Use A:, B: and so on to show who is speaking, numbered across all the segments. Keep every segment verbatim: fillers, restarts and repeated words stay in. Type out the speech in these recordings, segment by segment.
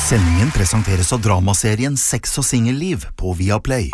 A: Sendingen presenteres av dramaserien Sex og singelliv på Viaplay.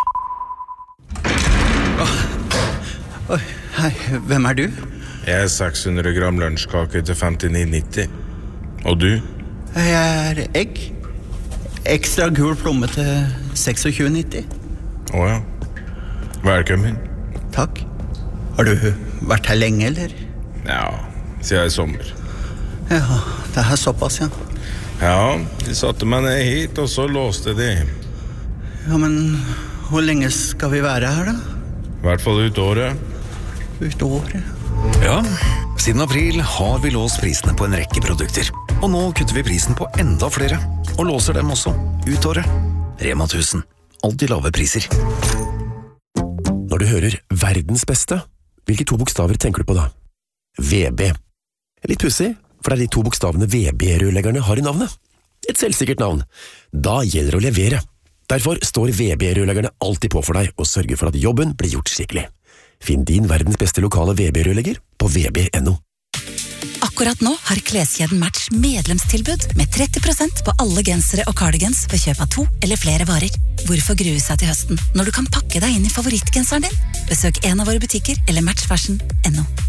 B: Oh. Oi, hei, hvem er du?
C: Jeg er seks hundre gram lunsjkake til femtini nitti. Og du?
B: Jeg er egg. Ekstra gul plomme til tjueseks nitti.
C: Åja. Velkommen.
B: Takk. Har du vært her lenge, eller?
C: Ja, siden i sommer.
B: Ja, det er såpass, ja.
C: Ja, de satte meg ned hit, og så låste de.
B: Ja, men hvor lenge skal vi være her, da?
C: I hvert fall ut året.
B: Ut året?
D: Ja, siden april har vi låst prisene på en rekke produkter. Og nå kutter vi prisen på enda flere, og låser dem også ut året. Rema tusen. Alltid lave priser.
E: Når du hører verdens beste, hvilke to bokstaver tenker du på da? V B. Litt pussig, for det er de to bokstavene V B-rørleggerne har i navnet. Et selvsikkert navn. Da gjelder det å levere. Derfor står V B-rørleggerne alltid på for deg og sørger for at jobben blir gjort skikkelig. Finn din verdens beste lokale V B-rørlegger på v b punktum no.
F: Akkurat nå har kleskjeden Match medlemstilbud med tretti prosent på alle gensere og cardigans ved kjøp av to eller flere varer. Hvorfor grue seg til høsten når du kan pakke deg inn i favorittgenseren din? Besøk en av våre butikker eller match fashion punktum no.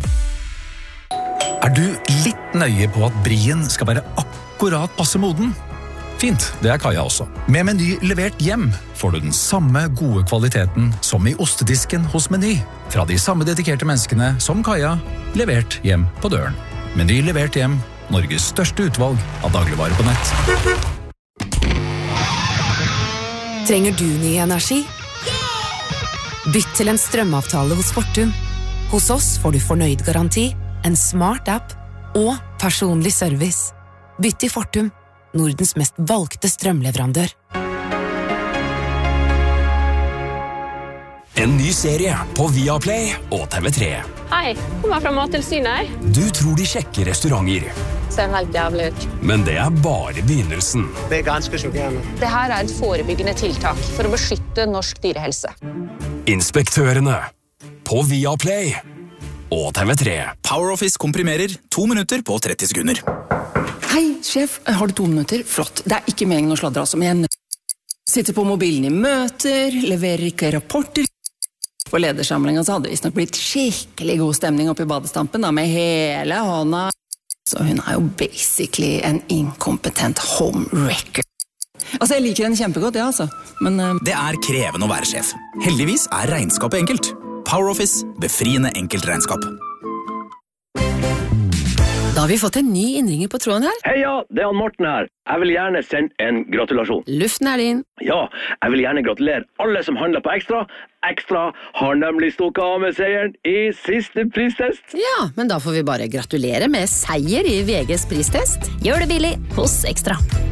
G: Er du litt nøye på at brien skal være akkurat passe moden? Fint, det er Kaja også. Med Meny levert hjem får du den samme gode kvaliteten som i ostedisken hos Meny. Fra de samme dedikerte menneskene som Kaja, levert hjem på døren. Meny levert hjem, Norges største utvalg av dagligvarer på nett.
H: Trenger du ny energi? Bytt til en strømavtale hos Fortum. Hos oss får du fornøyd garanti, en smart app og personlig service. Bytt til Fortum, Nordens mest valgte strømleverandør.
D: En ny serie på Viaplay og T V tre.
I: Hei, kommer fra Mattilsynet.
D: Du tror de sjekker restauranter.
I: Ser helt jævlig ut.
D: Men det er bare begynnelsen.
J: Det er ganske sjokkerende.
I: Det her er et forebyggende tiltak for å beskytte norsk dyrehelse.
D: Inspektørene på Viaplay og T V tre.
K: PowerOffice komprimerer to minutter på tretti sekunder.
L: Hei, sjef. Har du to minutter? Flott. Det er ikke meningen å sladre, altså, men jeg sitter på mobilen i møter, leverer ikke rapporter. På ledersamlingen så hadde det visst nok blitt skikkelig god stemning oppe i badestampen, da, med hele hånda. Så hun er jo basically en inkompetent homewrecker. Altså, jeg liker henne kjempegodt, ja, altså. Men uh...
K: det er krevende å være sjef. Heldigvis er regnskapet enkelt. PowerOffice, befriende enkelt regnskap.
M: Da har vi fått en ny innringer på tråden her.
N: Hei, ja, det er han Morten her. Jeg vil gjerne sende en gratulasjon.
M: Luften er din.
N: Ja, jeg vil gjerne gratulere alle som handler på Ekstra. Ekstra har nemlig stukket av med seieren i siste pristest.
M: Ja, men da får vi bare gratulere med seier i V G's pristest. Gjør det billig hos Ekstra.